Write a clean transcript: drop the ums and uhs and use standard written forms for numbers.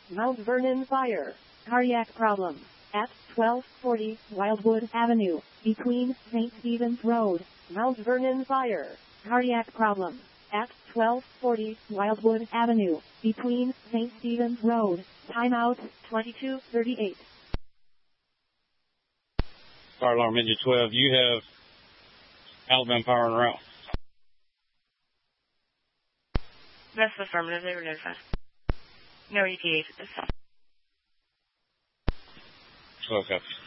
Mount Vernon fire. Cardiac problem. At 1240 Wildwood Avenue, between St. Stephen's Road. Mount Vernon fire. Cardiac problem. At 1240 Wildwood Avenue, between St. Stephen's Road. Timeout 22:38. Fire alarm engine 12, you have Alabama Power en route. That's affirmative, they were notified. No ETAs at this time. 12 copies.